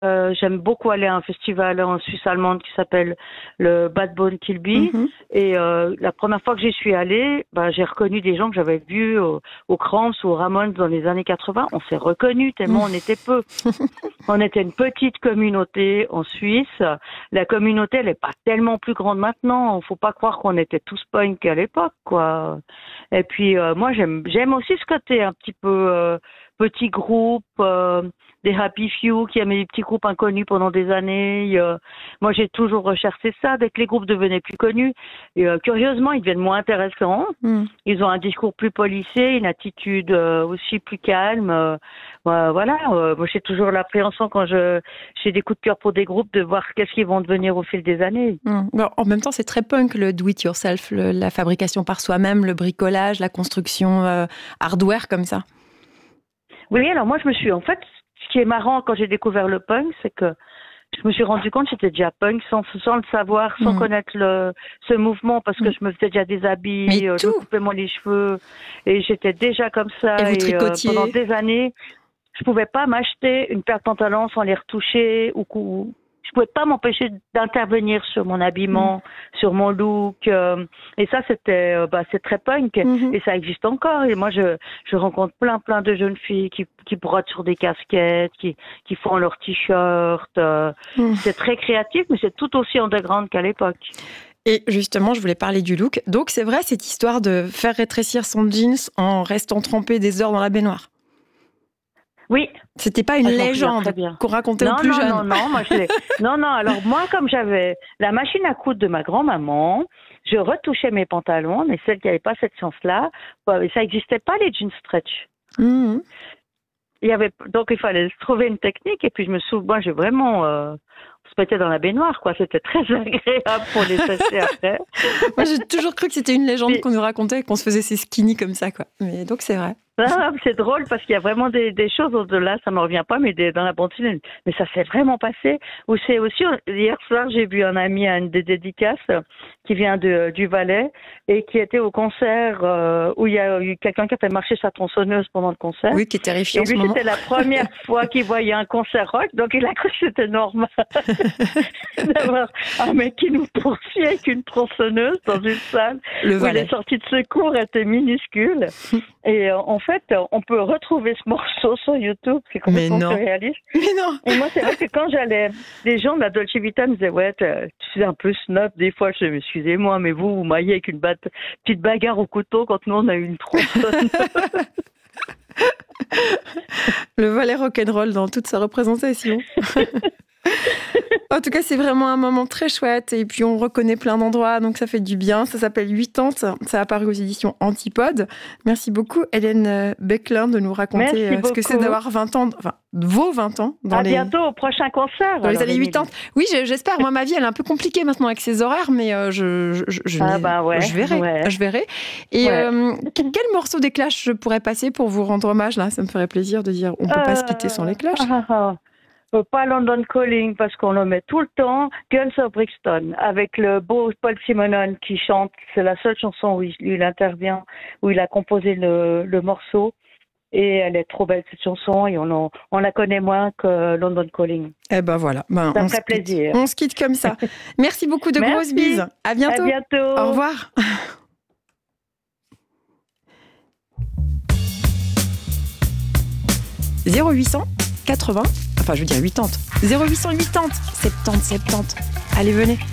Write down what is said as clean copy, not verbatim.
J'aime beaucoup aller à un festival en Suisse allemande qui s'appelle le Bad Bone Kilby. Et la première fois que j'y suis allée, j'ai reconnu des gens que j'avais vus au Cramps ou au Ramones dans les années 80. On s'est reconnus tellement on était peu. On était une petite communauté en Suisse. La communauté, elle est pas tellement plus grande maintenant. Faut pas croire qu'on était tous punk à l'époque, quoi. Et puis moi, j'aime aussi ce côté un petit peu petit groupe. Des Happy Few qui aimaient les petits groupes inconnus pendant des années. Moi, j'ai toujours recherché ça dès que les groupes devenaient plus connus. Et curieusement, ils deviennent moins intéressants. Ils ont un discours plus policé, une attitude aussi plus calme. Voilà. Moi, j'ai toujours l'appréhension quand j'ai des coups de cœur pour des groupes de voir qu'est-ce qu'ils vont devenir au fil des années. Bon, en même temps, c'est très punk le do-it-yourself, la fabrication par soi-même, le bricolage, la construction hardware comme ça. Oui, alors moi, ce qui est marrant quand j'ai découvert le punk, c'est que je me suis rendu compte que j'étais déjà punk sans le savoir, sans connaître ce mouvement, parce que je me faisais déjà des habits, je me coupais moi les cheveux, et j'étais déjà comme ça. Et pendant des années, je pouvais pas m'acheter une paire de pantalons sans les retoucher ou je pouvais pas m'empêcher d'intervenir sur mon habillement, sur mon look. Et ça, c'est très punk. Et ça existe encore. Et moi, je rencontre plein de jeunes filles qui brodent sur des casquettes, qui font leurs t-shirts. C'est très créatif, mais c'est tout aussi underground qu'à l'époque. Et justement, je voulais parler du look. Donc, c'est vrai, cette histoire de faire rétrécir son jeans en restant trempé des heures dans la baignoire. Oui. C'était pas une légende qu'on racontait aux plus jeunes. Non. Alors moi, comme j'avais la machine à coudre de ma grand-maman, je retouchais mes pantalons, mais celles qui n'avaient pas cette chance-là, ça n'existait pas les jeans stretch. Donc il fallait trouver une technique. Et puis je me souviens, moi j'ai vraiment, on se mettait dans la baignoire, quoi. C'était très agréable pour les sécher après. Moi j'ai toujours cru que c'était une légende qu'on nous racontait, qu'on se faisait ces skinny comme ça, quoi. Mais donc c'est vrai. C'est drôle parce qu'il y a vraiment des choses au-delà, ça me revient pas, mais dans la bande-dessinée. Mais ça s'est vraiment passé. Ou c'est aussi, hier soir, j'ai vu un ami à une des dédicaces qui vient du Valais et qui était au concert où il y a eu quelqu'un qui a fait marcher sa tronçonneuse pendant le concert. Oui, qui est terrifiant. Et lui, c'était la première fois qu'il voyait un concert rock, donc il a cru que c'était normal d'avoir un mec qui nous poursuit avec une tronçonneuse dans une salle où les sorties de secours étaient minuscules. Et en fait, on peut retrouver ce morceau sur YouTube, c'est complètement surréaliste. Mais non. Et moi, c'est vrai que quand j'allais, les gens de la Dolce Vita me disaient, ouais, tu es un peu snob des fois. Je dis, excusez-moi, mais vous maillez avec une petite bagarre au couteau quand nous, on a eu une tronçonneuse. Le Valais rock'n'roll dans toute sa représentation. En tout cas, c'est vraiment un moment très chouette. Et puis, on reconnaît plein d'endroits, donc ça fait du bien. Ça s'appelle 80. Ça a apparu aux éditions Antipode. Merci beaucoup, Hélène Becklin, de nous raconter ce que c'est d'avoir 20 ans, enfin, vos 20 ans. À bientôt, au prochain concert. Dans les années 80. Oui, j'espère. Moi, ma vie, elle est un peu compliquée maintenant avec ses horaires, mais je verrai. Ouais. Je verrai. Et quel morceau des Clash je pourrais passer pour vous rendre hommage, là? Ça me ferait plaisir de dire, on ne peut pas se quitter sans les Clash. Pas London Calling parce qu'on le met tout le temps. Guns of Brixton avec le beau Paul Simonon qui chante. C'est la seule chanson où il intervient, où il a composé le morceau. Et elle est trop belle cette chanson et on la connaît moins que London Calling. Eh ben voilà. Ça me fait plaisir. On se quitte comme ça. Merci beaucoup, de grosses bises. À bientôt. À bientôt. Au revoir. « 0800 80 enfin je veux dire 80 0880 70 70. Allez, venez.